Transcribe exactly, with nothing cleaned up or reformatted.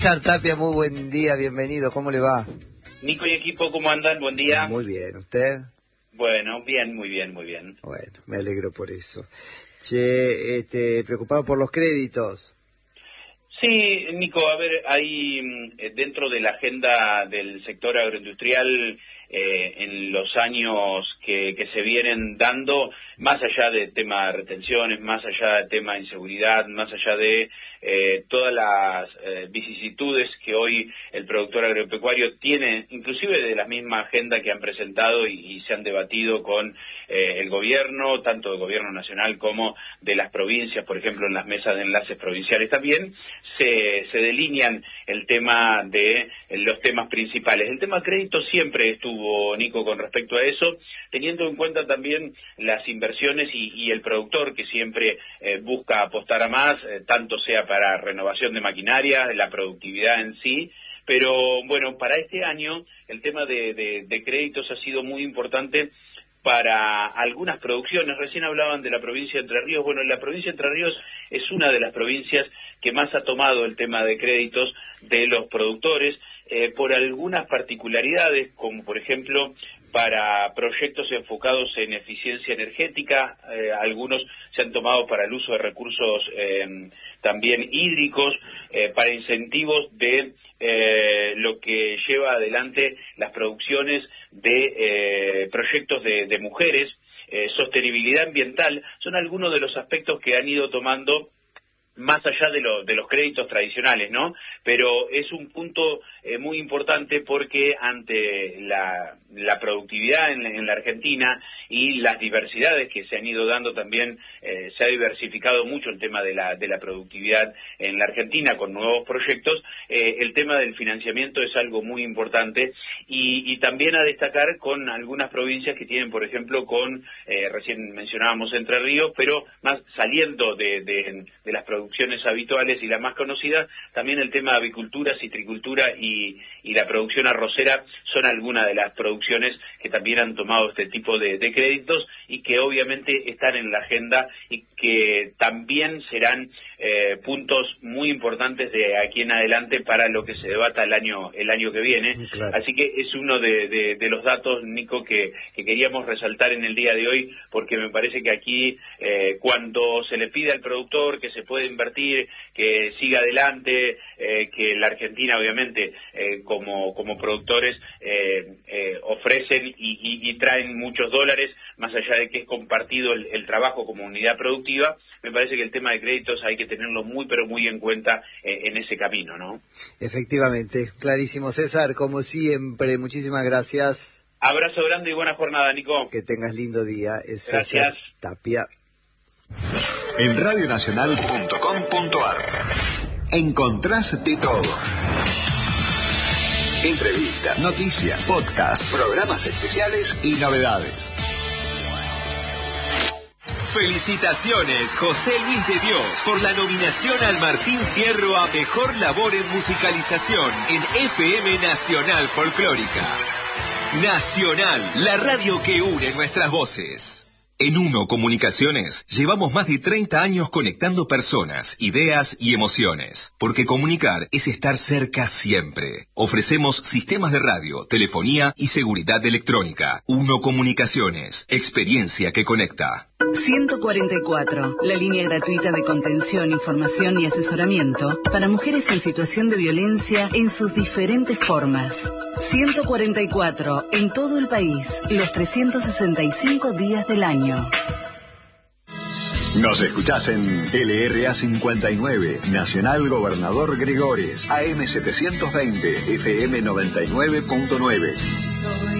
César Tapia, muy buen día, bienvenido, ¿cómo le va? Nico y equipo, ¿cómo andan? Buen día. Muy bien, ¿usted? Bueno, bien, muy bien, muy bien. Bueno, me alegro por eso. Che, este, preocupado por los créditos. Sí, Nico, a ver, hay dentro de la agenda del sector agroindustrial eh, en los años que, que se vienen dando, más allá del tema de retenciones, más allá del tema de inseguridad, más allá de eh, todas las eh, vicisitudes que hoy el productor agropecuario tiene, inclusive de la misma agenda que han presentado y, y se han debatido con eh, el gobierno, tanto del gobierno nacional como de las provincias, por ejemplo, en las mesas de enlaces provinciales también, se, se delinean el tema de los temas principales. El tema crédito siempre estuvo, Nico, con respecto a eso, teniendo en cuenta también las inversiones y, y el productor que siempre eh, busca apostar a más, eh, tanto sea para renovación de maquinaria, la productividad en sí, pero bueno, para este año el tema de, de, de créditos ha sido muy importante para algunas producciones. Recién hablaban de la provincia de Entre Ríos. Bueno, la provincia de Entre Ríos es una de las provincias que más ha tomado el tema de créditos de los productores, eh, por algunas particularidades, como por ejemplo para proyectos enfocados en eficiencia energética, eh, algunos se han tomado para el uso de recursos eh, también hídricos, eh, para incentivos de eh, lo que lleva adelante las producciones de eh, proyectos de, de mujeres, eh, sostenibilidad ambiental, son algunos de los aspectos que han ido tomando más allá de, lo, de los créditos tradicionales, ¿no? Pero es un punto eh, muy importante porque ante la, la productividad en, en la Argentina y las diversidades que se han ido dando también, eh, se ha diversificado mucho el tema de la, de la productividad en la Argentina con nuevos proyectos, eh, el tema del financiamiento es algo muy importante y, y también a destacar con algunas provincias que tienen, por ejemplo, con, eh, recién mencionábamos Entre Ríos, pero más saliendo de, de, de las producciones producciones habituales y la más conocida, también el tema de avicultura, citricultura y, y la producción arrocera son algunas de las producciones que también han tomado este tipo de, de créditos y que obviamente están en la agenda y que también serán eh, puntos muy importantes de aquí en adelante para lo que se debata el año el año que viene. Claro. Así que es uno de, de, de los datos, Nico, que, que queríamos resaltar en el día de hoy, porque me parece que aquí eh, cuando se le pide al productor que se puede invertir, que siga adelante, eh, que la Argentina obviamente eh, como, como productores eh, eh, ofrecen y, y, y traen muchos dólares, más allá de que es compartido el, el trabajo como unidad productiva, me parece que el tema de créditos hay que tenerlo muy pero muy en cuenta eh, en ese camino, ¿no? Efectivamente, clarísimo. César, como siempre, muchísimas gracias. Abrazo grande y buena jornada, Nico. Que tengas lindo día. Es César Gracias. Tapia. En radio nacional punto com punto ar encontrás de todo. Entrevistas, noticias, podcasts, programas especiales y novedades. Felicitaciones, José Luis de Dios, por la nominación al Martín Fierro a Mejor Labor en Musicalización en F M Nacional Folclórica. Nacional, la radio que une nuestras voces. En Uno Comunicaciones llevamos más de treinta años conectando personas, ideas y emociones, porque comunicar es estar cerca siempre. Ofrecemos sistemas de radio, telefonía y seguridad electrónica. Uno Comunicaciones, experiencia que conecta. ciento cuarenta y cuatro, la línea gratuita de contención, información y asesoramiento para mujeres en situación de violencia en sus diferentes formas. ciento cuarenta y cuatro, en todo el país, los trescientos sesenta y cinco días del año. Nos escuchás en L R A cincuenta y nueve, Nacional Gobernador Gregores, A M setecientos veinte, F M noventa y nueve punto nueve.